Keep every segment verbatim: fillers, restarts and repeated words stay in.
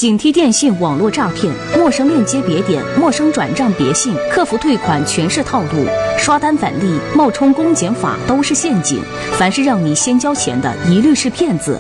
警惕电信网络诈骗，陌生链接别点，陌生转账别信，客服退款全是套路，刷单返利、冒充公检法都是陷阱。凡是让你先交钱的，一律是骗子。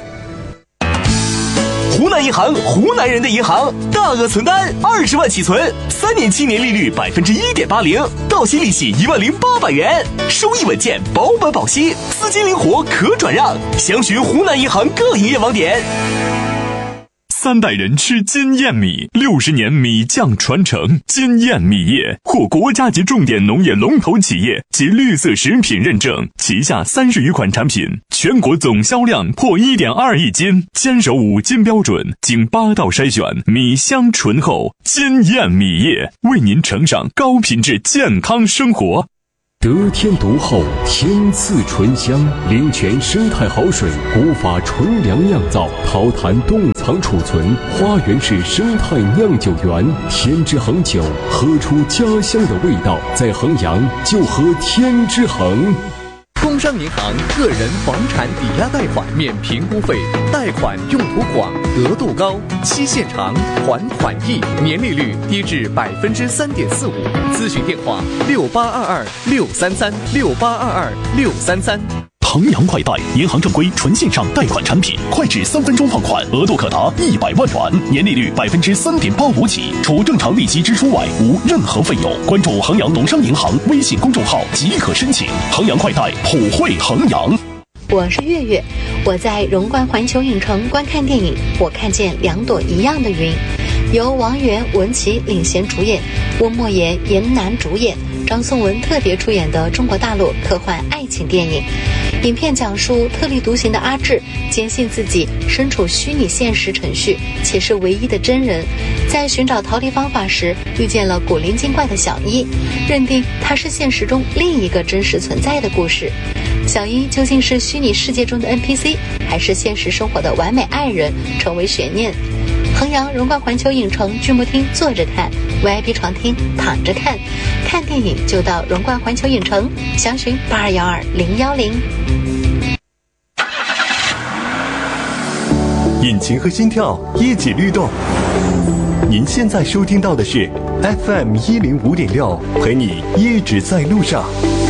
湖南银行，湖南人的银行，大额存单二十万起存，三年期年利率百分之一点八零，到期利息一万零八百元，收益稳健，保本保息，资金灵活可转让。详询湖南银行各营业网点。 三代人吃金燕米，六十年米酱传承。金燕米业获国家级重点农业龙头企业及绿色食品认证，旗下三十余款产品，全国总销量破一点二亿斤，坚守五金标准，经八道筛选，米香醇厚。金燕米业为您呈上高品质健康生活。 得天独厚，天赐醇香，灵泉生态好水，古法纯粮酿造，陶坛冻藏储存，花园式生态酿酒园，天之恒酒，喝出家乡的味道。在衡阳就喝天之恒。 工商银行个人房产抵押贷款免评估费，贷款用途广，额度高，期限长，还款易，年利率低至百分之三点四五。咨询电话：六八二二六三三六八二二六三三。 衡阳快贷，银行正规纯线上贷款产品，快至三分钟放款，额度可达一百万元，年利率百分之三点八五起，除正常利息支出外，无任何费用。关注衡阳农商银行微信公众号即可申请。衡阳快贷，普惠衡阳。 我是月月，我在荣冠环球影城观看电影《我看见两朵一样的云》，由王源、文琪领衔主演，温莫言、严楠主演，张颂文特别出演的中国大陆科幻爱情电影。影片讲述特立独行的阿志坚信自己身处虚拟现实程序，且是唯一的真人，在寻找逃离方法时遇见了古灵精怪的小一，认定他是现实中另一个真实存在的故事。小一究竟是虚拟世界中的 N P C， 还是现实生活的完美爱人，成为悬念。衡阳荣冠环球影城剧目厅坐着看， V I P 床厅躺着看，看电影就到荣冠环球影城，详询八二幺二零幺零。 引擎和心跳一起律动。您现在收听到的是 F M 一零五点六，陪你一直在路上。